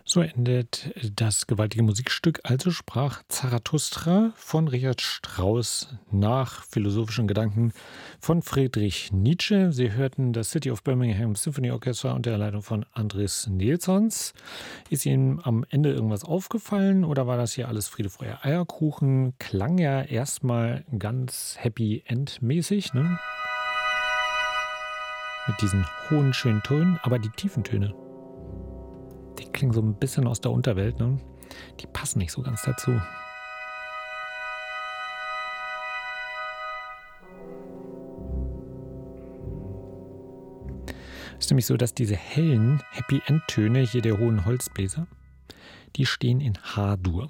So endet das gewaltige Musikstück „Also sprach Zarathustra" von Richard Strauss nach philosophischen Gedanken von Friedrich Nietzsche. Sie hörten das City of Birmingham Symphony Orchestra unter der Leitung von Andris Nelsons. Ist Ihnen am Ende irgendwas aufgefallen oder war das hier alles Friede, Freude, Eierkuchen? Klang ja erstmal ganz Happy End mäßig, ne? Mit diesen hohen, schönen Tönen, aber die tiefen Töne, die klingen so ein bisschen aus der Unterwelt, ne? Die passen nicht so ganz dazu. Es ist nämlich so, dass diese hellen Happy-End-Töne hier der hohen Holzbläser, die stehen in H-Dur.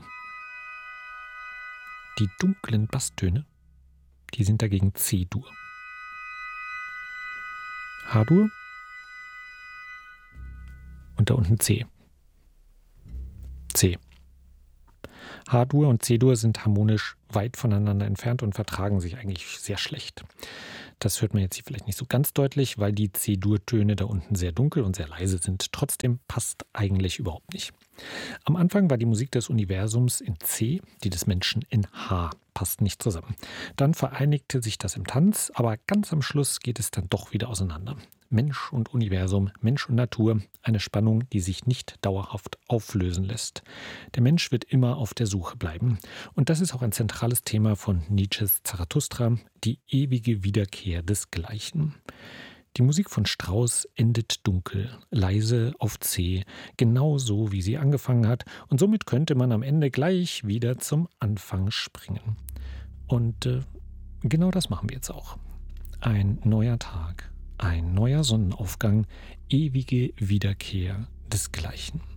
Die dunklen Basstöne, die sind dagegen C-Dur. H-Dur und da unten C. C. H-Dur und C-Dur sind harmonisch weit voneinander entfernt und vertragen sich eigentlich sehr schlecht. Das hört man jetzt hier vielleicht nicht so ganz deutlich, weil die C-Dur-Töne da unten sehr dunkel und sehr leise sind. Trotzdem passt eigentlich überhaupt nicht. Am Anfang war die Musik des Universums in C, die des Menschen in H. Passt nicht zusammen. Dann vereinigte sich das im Tanz, aber ganz am Schluss geht es dann doch wieder auseinander. Mensch und Universum, Mensch und Natur, eine Spannung, die sich nicht dauerhaft auflösen lässt. Der Mensch wird immer auf der Suche bleiben. Und das ist auch ein zentrales Thema von Nietzsches Zarathustra, die ewige Wiederkehr des Gleichen. Die Musik von Strauss endet dunkel, leise auf C, genau so, wie sie angefangen hat. Und somit könnte man am Ende gleich wieder zum Anfang springen. Und genau das machen wir jetzt auch. Ein neuer Tag, ein neuer Sonnenaufgang, ewige Wiederkehr des Gleichen.